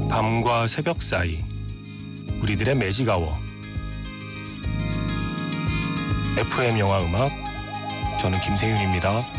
밤과 새벽 사이 우리들의 매직아워. FM 영화 음악, 저는 김세윤입니다.